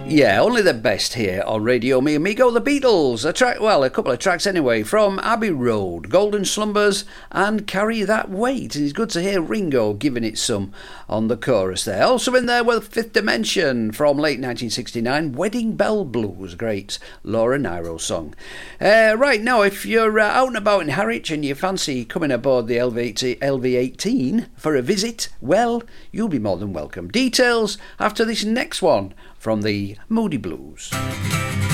Yeah, only the best here on Radio Me Amigo. The Beatles, a couple of tracks anyway, from Abbey Road, Golden Slumbers and Carry That Weight. And it's good to hear Ringo giving it some on the chorus there. Also in there with Fifth Dimension from late 1969, Wedding Bell Blues, great Laura Nyro song. Right, now if you're out and about in Harwich and you fancy coming aboard the LV18 for a visit, well, you'll be more than welcome. Details after this next one from the Moody Blues.